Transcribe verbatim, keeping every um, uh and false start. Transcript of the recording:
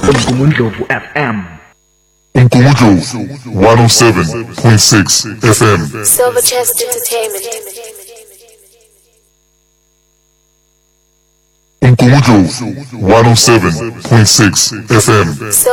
Umgumundo F M. Umgumundo one oh seven point six F M. Silver Chest Entertainment. Umgumundo one oh seven point six F M.